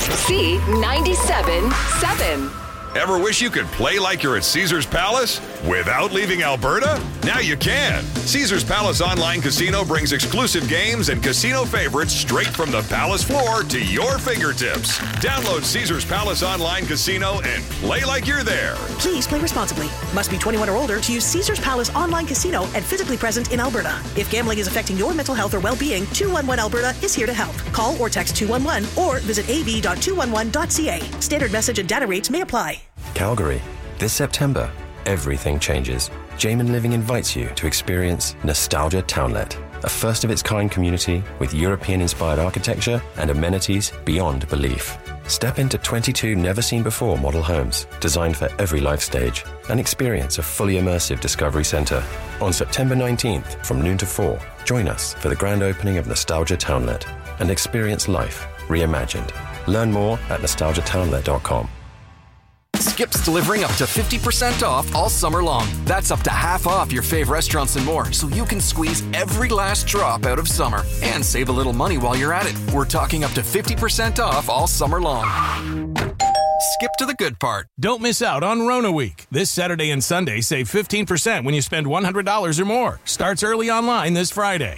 C97.7. Ever wish you could play like you're at Caesars Palace without leaving Alberta? Now you can. Caesars Palace Online Casino brings exclusive games and casino favorites straight from the Palace floor to your fingertips. Download Caesars Palace Online Casino and play like you're there. Please play responsibly. Must be 21 or older to use Caesars Palace Online Casino and physically present in Alberta. If gambling is affecting your mental health or well-being, 211 Alberta is here to help. Call or text 211 or visit av.211.ca. Standard message and data rates may apply. Calgary. This September, everything changes. Jamin Living invites you to experience Nostalgia Townlet, a first-of-its-kind community with European-inspired architecture and amenities beyond belief. Step into 22 never-seen-before model homes designed for every life stage and experience a fully immersive Discovery Centre. On September 19th, from noon to 4, join us for the grand opening of Nostalgia Townlet and experience life reimagined. Learn more at nostalgiatownlet.com. Skip's delivering up to 50% off all summer long. That's up to half off your fave restaurants and more, so you can squeeze every last drop out of summer and save a little money while you're at it. We're talking up to 50% off all summer long. Skip to the good part. Don't miss out on Rona Week. This Saturday and Sunday, save 15% when you spend $100 or more. Starts early online this Friday.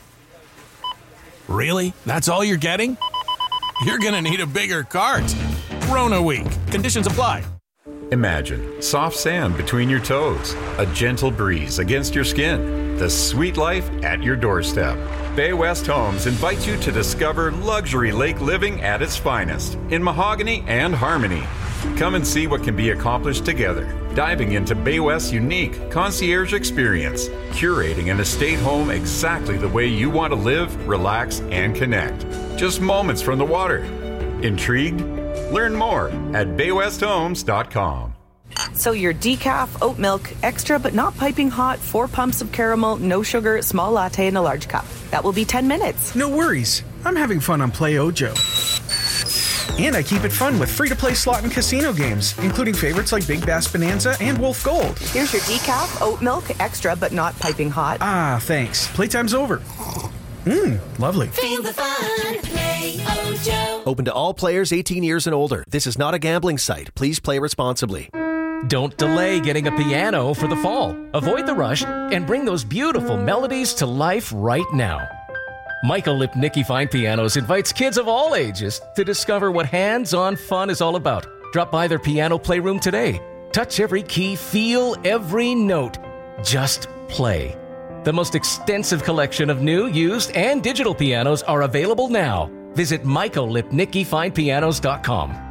Really? That's all you're getting? You're going to need a bigger cart. Rona Week. Conditions apply. Imagine soft sand between your toes, a gentle breeze against your skin, the sweet life at your doorstep. Bay West Homes invites you to discover luxury lake living at its finest in mahogany and harmony. Come and see what can be accomplished together, diving into Bay West's unique concierge experience, curating an estate home exactly the way you want to live, relax, and connect. Just moments from the water. Intrigued? Learn more at baywesthomes.com. So your decaf, oat milk, extra but not piping hot, 4 pumps of caramel, no sugar, small latte in a large cup. That will be 10 minutes. No worries. I'm having fun on Play Ojo. And I keep it fun with free-to-play slot and casino games, including favorites like Big Bass Bonanza and Wolf Gold. Here's your decaf, oat milk, extra but not piping hot. Ah, thanks. Playtime's over. Lovely. Feel the fun. Play Ojo. Open to all players 18 years and older. This is not a gambling site. Please play responsibly. Don't delay getting a piano for the fall. Avoid the rush and bring those beautiful melodies to life right now. Michael Lipnicki Fine Pianos invites kids of all ages to discover what hands-on fun is all about. Drop by their piano playroom today. Touch every key, feel every note. Just play. The most extensive collection of new, used, and digital pianos are available now. Visit michaellipnickifinepianos.com.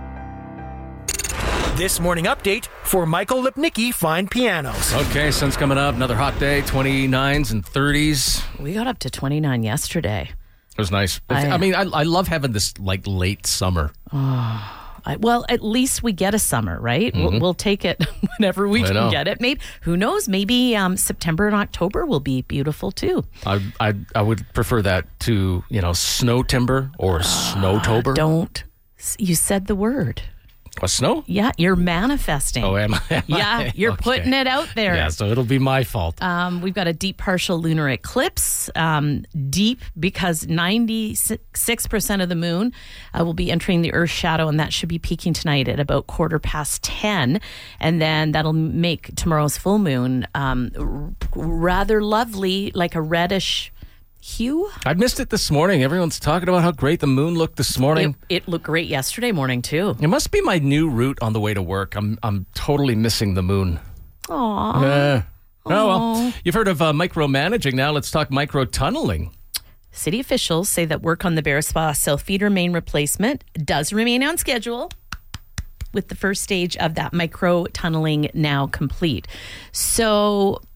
This morning update for Michael Lipnicki Fine Pianos. Okay, sun's coming up. Another hot day, 29s and 30s. We got up to 29 yesterday. It was nice. I mean, I love having this like late summer. Well, at least we get a summer, right? Mm-hmm. We'll take it whenever we can get it. Maybe, who knows? Maybe September and October will be beautiful too. I would prefer that to snow timber or snowtober. Don't. You said the word. A snow? Yeah, you're manifesting. Oh, am I? Yeah, you're okay. Putting it out there. Yeah, so it'll be my fault. We've got a deep partial lunar eclipse. Deep because 96% of the moon will be entering the Earth's shadow, and that should be peaking tonight at about 10:15. And then that'll make tomorrow's full moon rather lovely, like a reddish hue. I missed it this morning. Everyone's talking about how great the moon looked this morning. It looked great yesterday morning too. It must be my new route on the way to work. I'm totally missing the moon. Aww. Oh well, you've heard of micromanaging. Now let's talk micro-tunneling. City officials say that work on the Bearspaw South Feeder main replacement does remain on schedule, with the first stage of that micro-tunneling now complete. So